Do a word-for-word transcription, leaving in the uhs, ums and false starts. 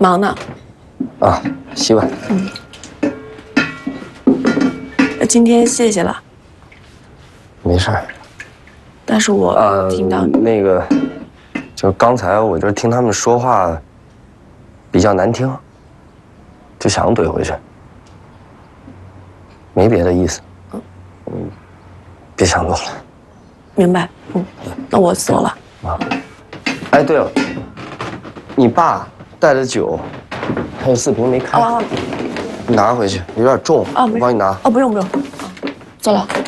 忙呢。 啊，洗碗。 嗯。今天谢谢了。 没事儿。 但是我听到、呃、 那个，就刚才我这听他们说话比较难听，就想怼回去，没别的意思。嗯，嗯，别想多了。 明白。嗯，那我走了。 啊。哎，对了，你爸带的酒还有四瓶没开， 哦， 你拿回去，有点重。 哦， 我帮你拿。 哦，不用不用。啊，走了。